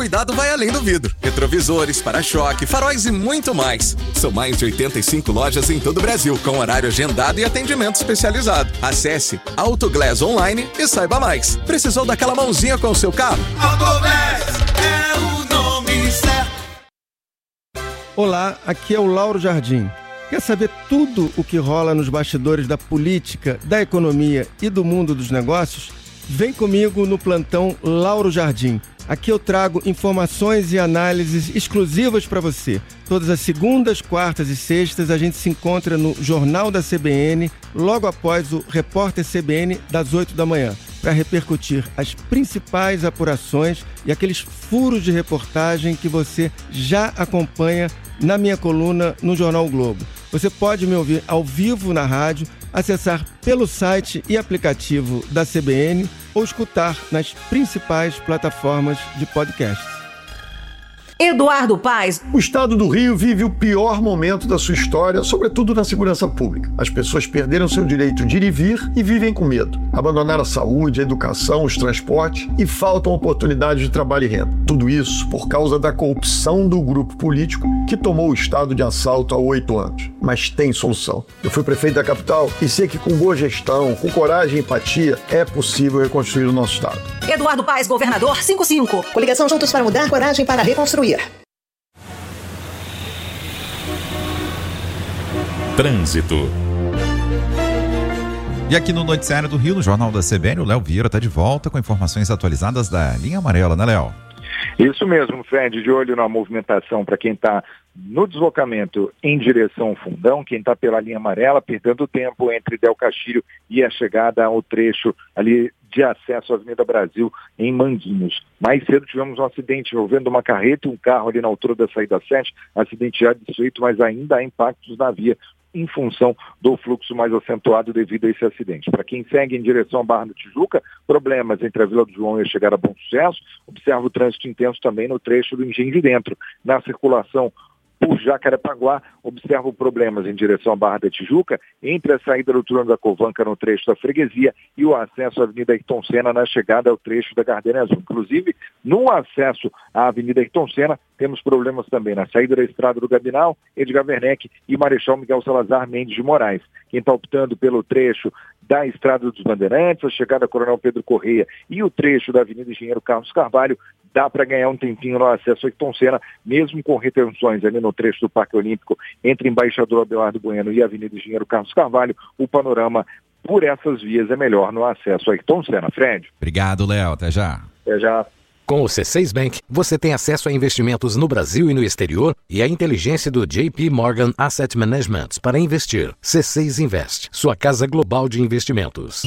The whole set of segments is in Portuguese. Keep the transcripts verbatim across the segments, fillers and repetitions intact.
Cuidado vai além do vidro. Retrovisores, para-choque, faróis e muito mais. São mais de oitenta e cinco lojas em todo o Brasil, com horário agendado e atendimento especializado. Acesse Autoglass Online e saiba mais. Precisou daquela mãozinha com o seu carro? Autoglass é o nome certo. Olá, aqui é o Lauro Jardim. Quer saber tudo o que rola nos bastidores da política, da economia e do mundo dos negócios? Vem comigo no plantão Lauro Jardim. Aqui eu trago informações e análises exclusivas para você. Todas as segundas, quartas e sextas a gente se encontra no Jornal da C B N, logo após o Repórter C B N das oito da manhã, para repercutir as principais apurações e aqueles furos de reportagem que você já acompanha na minha coluna no Jornal o Globo. Você pode me ouvir ao vivo na rádio, acessar pelo site e aplicativo da C B N ou escutar nas principais plataformas de podcast. Eduardo Paes. O estado do Rio vive o pior momento da sua história, sobretudo na segurança pública. As pessoas perderam seu direito de ir e vir e vivem com medo. Abandonaram a saúde, a educação, os transportes e faltam oportunidades de trabalho e renda. Tudo isso por causa da corrupção do grupo político que tomou o estado de assalto há oito anos. Mas tem solução. Eu fui prefeito da capital e sei que com boa gestão, com coragem e empatia, é possível reconstruir o nosso estado. Eduardo Paes, governador cinquenta e cinco. Coligação Juntos para Mudar, coragem para reconstruir. Trânsito. E aqui no Noticiário do Rio, no Jornal da C B N, o Léo Vieira está de volta com informações atualizadas da linha amarela, né, Léo? Isso mesmo, Fred, de olho na movimentação para quem está no deslocamento em direção ao Fundão, quem está pela linha amarela, perdendo tempo entre Del Castilho e a chegada ao trecho ali de acesso à Avenida Brasil em Manguinhos. Mais cedo tivemos um acidente envolvendo uma carreta e um carro ali na altura da saída sete, acidente já desfeito, mas ainda há impactos na via em função do fluxo mais acentuado devido a esse acidente. Para quem segue em direção à Barra da Tijuca, problemas entre a Vila do João e a chegada a Bom Sucesso, observa o trânsito intenso também no trecho do Engenho de Dentro. Na circulação por Jacarepaguá, observa problemas em direção à Barra da Tijuca, entre a saída do túnel da Covanca no trecho da Freguesia e o acesso à Avenida Ayrton Senna na chegada ao trecho da Gardenia Azul. Inclusive, no acesso à Avenida Ayrton Senna, temos problemas também na saída da Estrada do Gabinal, Edgar Werneck e Marechal Miguel Salazar Mendes de Moraes. Quem está optando pelo trecho da Estrada dos Bandeirantes, a chegada a Coronel Pedro Correia e o trecho da Avenida Engenheiro Carlos Carvalho, dá para ganhar um tempinho no acesso a Ayrton Senna, mesmo com retenções ali no trecho do Parque Olímpico, entre Embaixador Abelardo Bueno e a Avenida Engenheiro Carlos Carvalho, o panorama por essas vias é melhor no acesso a Ayrton Senna. Fred. Obrigado, Léo. Até já. Até já. Com o C seis Bank, você tem acesso a investimentos no Brasil e no exterior e a inteligência do J P Morgan Asset Management para investir. C seis Invest, sua casa global de investimentos.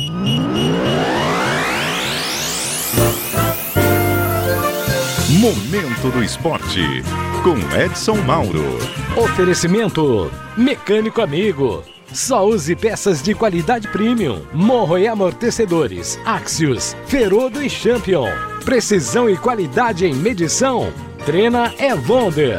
Momento do Esporte, com Edson Mauro. Oferecimento Mecânico Amigo. Só use peças de qualidade premium. Morro e amortecedores, Axios, Ferodo e Champion. Precisão e qualidade em medição. Trena é Wonder.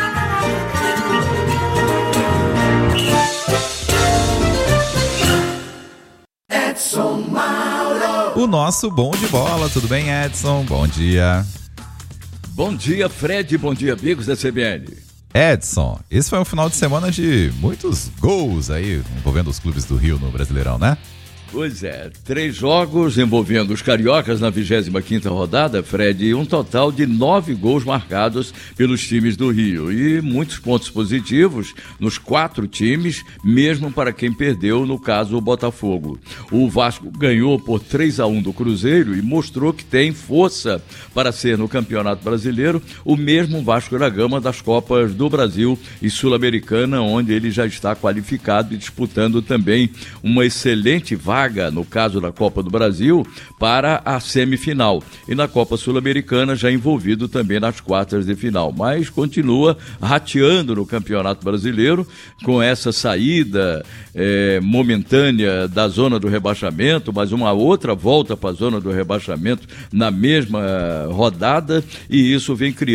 Edson Mauro. O nosso bom de bola, tudo bem, Edson? Bom dia. Bom dia, Fred. Bom dia, amigos da C B N. Edson, esse foi um final de semana de muitos gols aí, envolvendo os clubes do Rio no Brasileirão, né? Pois é, três jogos envolvendo os cariocas na vigésima quinta rodada, Fred, e um total de nove gols marcados pelos times do Rio. E muitos pontos positivos nos quatro times, mesmo para quem perdeu, no caso o Botafogo. O Vasco ganhou por três a um do Cruzeiro e mostrou que tem força para ser no Campeonato Brasileiro o mesmo Vasco da Gama das Copas do Brasil e Sul-Americana, onde ele já está qualificado e disputando também uma excelente vaga no caso da Copa do Brasil, para a semifinal. E na Copa Sul-Americana já envolvido também nas quartas de final. Mas continua rateando no Campeonato Brasileiro com essa saída é, momentânea da zona do rebaixamento, mas uma outra volta para a zona do rebaixamento na mesma rodada, e isso vem criando